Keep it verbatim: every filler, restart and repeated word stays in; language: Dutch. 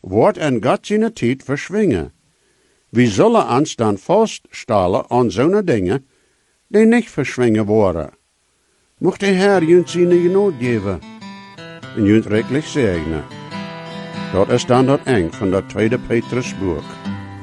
wordt en Gott zijn tijd verschwingen. Wie zullen ons dan vaststellen aan zo'n dingen, die niet verschwingen worden? Mocht de Heer junt zijn genoeg geven en junt rijkelijk zegenen. Dat is dan dat eind van dat tweede Petrusboek.